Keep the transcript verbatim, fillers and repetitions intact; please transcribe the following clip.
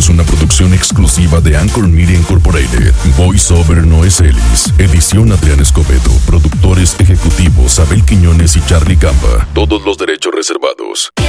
es una producción exclusiva de Anchor Media Incorporated. Voiceover Noé Celis. Edición Adrián Escobedo. Productores ejecutivos Abel Quiñones y Charlie Campa. Todos los derechos reservados.